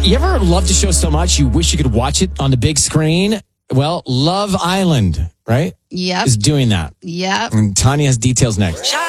You ever loved a show so much you wish you could watch it on the big screen? Well, Love Island, right? Yep. Is doing that. Yep. And Tanya has details next.